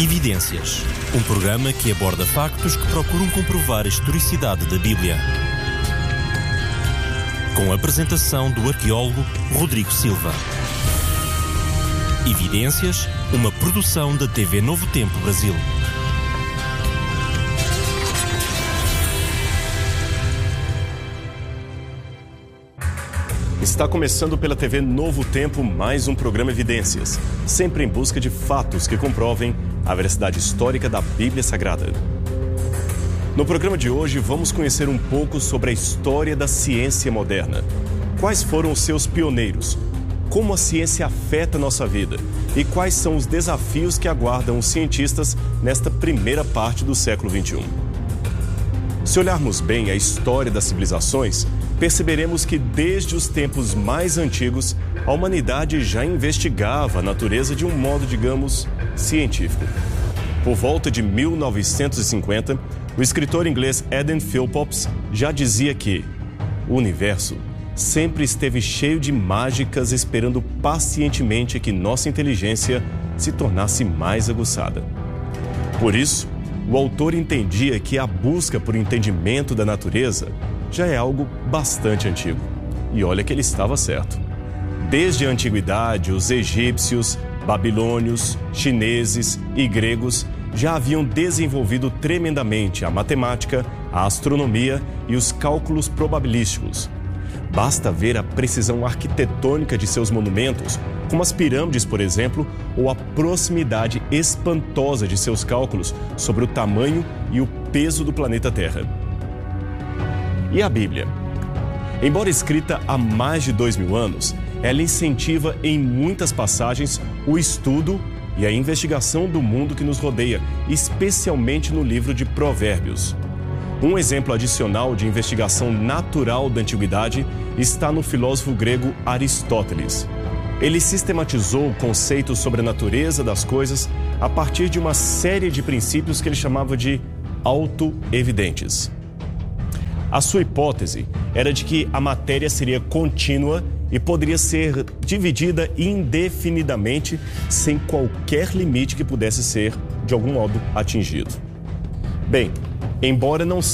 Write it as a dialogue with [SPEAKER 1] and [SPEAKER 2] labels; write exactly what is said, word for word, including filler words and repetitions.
[SPEAKER 1] Evidências, um programa que aborda factos que procuram comprovar a historicidade da Bíblia. Com a apresentação do arqueólogo Rodrigo Silva. Evidências, uma produção da T V Novo Tempo Brasil.
[SPEAKER 2] Está começando pela T V Novo Tempo mais um programa Evidências, sempre em busca de fatos que comprovem a veracidade histórica da Bíblia Sagrada. No programa de hoje, vamos conhecer um pouco sobre a história da ciência moderna. Quais foram os seus pioneiros? Como a ciência afeta a nossa vida? E quais são os desafios que aguardam os cientistas nesta primeira parte do século vinte e um? Se olharmos bem a história das civilizações, perceberemos que desde os tempos mais antigos, a humanidade já investigava a natureza de um modo, digamos, científico. Por volta de mil novecentos e cinquenta, o escritor inglês Eden Philpotts já dizia que o universo sempre esteve cheio de mágicas, esperando pacientemente que nossa inteligência se tornasse mais aguçada. Por isso, o autor entendia que a busca por entendimento da natureza já é algo bastante antigo. E olha que ele estava certo. Desde a antiguidade, os egípcios, babilônios, chineses e gregos já haviam desenvolvido tremendamente a matemática, a astronomia e os cálculos probabilísticos. Basta ver a precisão arquitetônica de seus monumentos, como as pirâmides, por exemplo, ou a proximidade espantosa de seus cálculos sobre o tamanho e o peso do planeta Terra. E a Bíblia? Embora escrita há mais de dois mil anos, ela incentiva em muitas passagens o estudo e a investigação do mundo que nos rodeia, especialmente no livro de Provérbios. Um exemplo adicional de investigação natural da antiguidade está no filósofo grego Aristóteles. Ele sistematizou conceitos sobre a natureza das coisas a partir de uma série de princípios que ele chamava de auto-evidentes. A sua hipótese era de que a matéria seria contínua e poderia ser dividida indefinidamente sem qualquer limite que pudesse ser, de algum modo, atingido. Bem, embora não